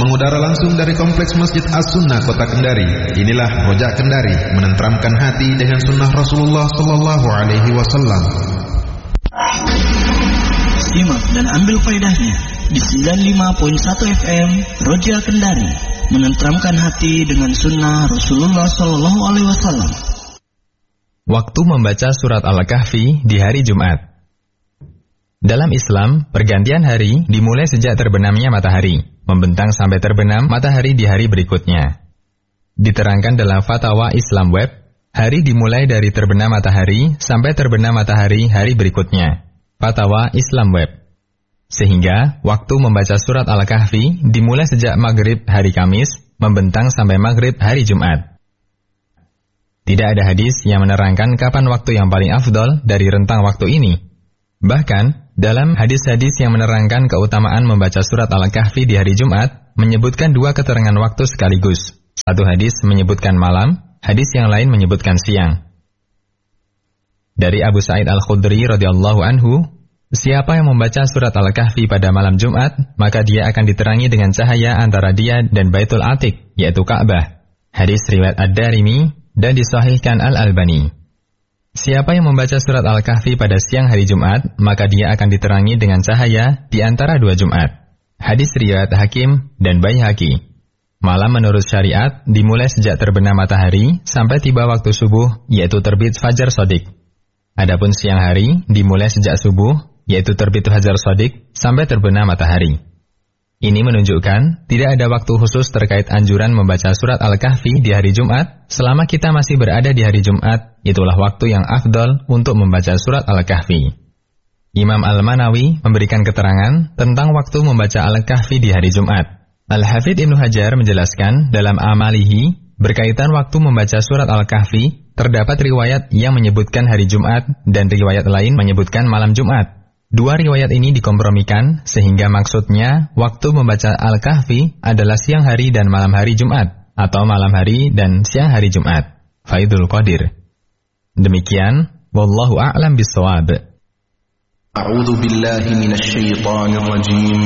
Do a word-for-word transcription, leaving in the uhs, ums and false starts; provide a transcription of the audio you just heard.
Mengudara langsung dari Kompleks Masjid As-Sunnah Kota Kendari. Inilah Rojak Kendari, menenteramkan hati dengan sunnah Rasulullah Sallallahu Alaihi Wasallam. Simak dan ambil faedahnya di sembilan puluh lima koma satu F M Rojak Kendari, menenteramkan hati dengan sunnah Rasulullah Sallallahu Alaihi Wasallam. Waktu membaca surat Al-Kahfi di hari Jumat. Dalam Islam, pergantian hari dimulai sejak terbenamnya matahari, membentang sampai terbenam matahari di hari berikutnya. Diterangkan dalam Fatwa Islam Web, hari dimulai dari terbenam matahari sampai terbenam matahari hari berikutnya. Fatwa Islam Web. Sehingga, waktu membaca surat Al-Kahfi dimulai sejak maghrib hari Kamis, membentang sampai maghrib hari Jumat. Tidak ada hadis yang menerangkan kapan waktu yang paling afdol dari rentang waktu ini. Bahkan, dalam hadis-hadis yang menerangkan keutamaan membaca surat Al-Kahfi di hari Jumat, menyebutkan dua keterangan waktu sekaligus. Satu hadis menyebutkan malam, hadis yang lain menyebutkan siang. Dari Abu Sa'id Al-Khudri radhiyallahu anhu, siapa yang membaca surat Al-Kahfi pada malam Jumat, maka dia akan diterangi dengan cahaya antara dia dan Baitul Atiq, yaitu Ka'bah. Hadis riwayat Ad-Darimi dan disahihkan Al-Albani. Siapa yang membaca surat Al-Kahfi pada siang hari Jumat, maka dia akan diterangi dengan cahaya di antara dua Jumat. Hadis riwayat Hakim dan Baihaqi. Malam menurut syariat dimulai sejak terbenam matahari sampai tiba waktu subuh, yaitu terbit Fajar Shadiq. Adapun siang hari dimulai sejak subuh, yaitu terbit Fajar Shadiq sampai terbenam matahari. Ini menunjukkan tidak ada waktu khusus terkait anjuran membaca surat Al-Kahfi di hari Jumat. Selama kita masih berada di hari Jumat, itulah waktu yang afdal untuk membaca surat Al-Kahfi. Imam Al-Manawi memberikan keterangan tentang waktu membaca Al-Kahfi di hari Jumat. Al-Hafidh Ibnu Hajar menjelaskan dalam Amalihi, berkaitan waktu membaca surat Al-Kahfi, terdapat riwayat yang menyebutkan hari Jumat dan riwayat lain menyebutkan malam Jumat. Dua riwayat ini dikompromikan sehingga maksudnya waktu membaca Al-Kahfi adalah siang hari dan malam hari Jumat, atau malam hari dan siang hari Jumat. Faidul Qadir. Demikian, wallahu a'lam bishawab. A'udzu billahi minasy syaithanir rajim.